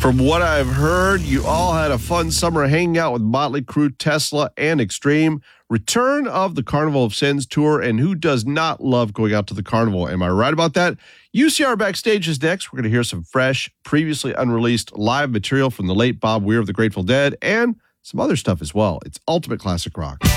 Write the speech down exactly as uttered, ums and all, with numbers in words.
From what I've heard, you all had a fun summer hanging out with Motley Crue, Tesla, and Extreme. Return of the Carnival of Sins tour, and who does not love going out to the carnival? Am I right about that? U C R Backstage is next. We're going to hear some fresh, previously unreleased live material from the late Bob Weir of the Grateful Dead and some other stuff as well. It's Ultimate Classic Rock.